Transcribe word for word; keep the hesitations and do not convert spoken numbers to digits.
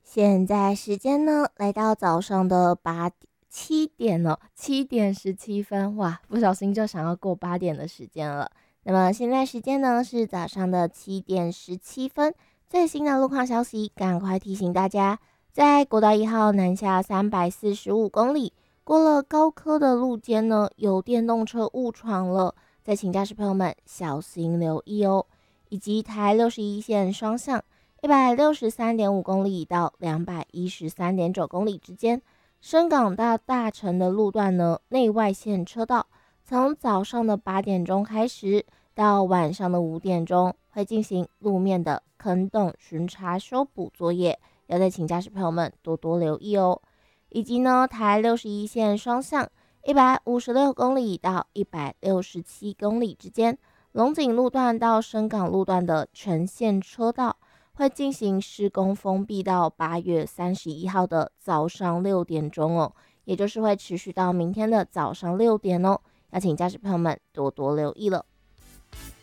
现在时间呢，来到早上的八七点了，七点十七分，哇，不小心就想要过八点的时间了。那么现在时间呢是早上的七点十七分，最新的路况消息，赶快提醒大家，在国道一号南下三百四十五公里，过了高科的路肩呢，有电动车误闯了，再请驾驶朋友们小心留意哦。以及台六十一线双向。一百六十三点五公里到两百一十三点九公里之间，深港到大城的路段呢，内外线车道从早上的八点钟开始到晚上的五点钟，会进行路面的坑洞巡查修补作业，要再请驾驶朋友们多多留意哦。以及呢，台六十一线双向一百五十六公里到一百六十七公里之间，龙井路段到深港路段的全线车道。会进行施工封闭到八月三十一号的早上六点钟哦，也就是会持续到明天的早上六点哦，要请驾驶朋友们多多留意了。